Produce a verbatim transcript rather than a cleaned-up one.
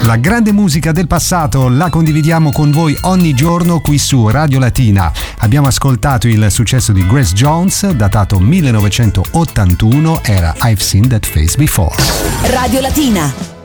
La grande musica del passato la condividiamo con voi ogni giorno qui su Radio Latina. Abbiamo ascoltato il successo di Grace Jones, datato millenovecentottantuno, era I've Seen That Face Before. Radio Latina.